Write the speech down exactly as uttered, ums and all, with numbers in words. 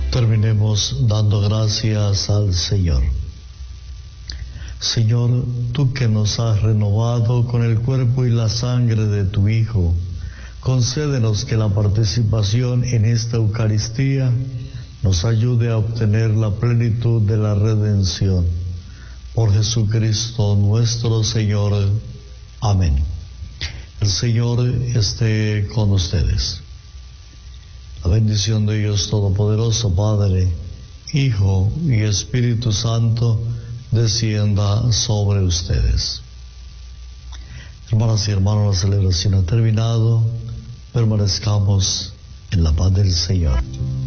Terminemos dando gracias al Señor. Señor, tú que nos has renovado con el cuerpo y la sangre de tu Hijo, concédenos que la participación en esta Eucaristía nos ayude a obtener la plenitud de la redención. Por Jesucristo nuestro Señor. Amén. El Señor esté con ustedes. La bendición de Dios Todopoderoso, Padre, Hijo y Espíritu Santo, descienda sobre ustedes. Hermanas y hermanos, la celebración ha terminado. Permanezcamos en la paz del Señor.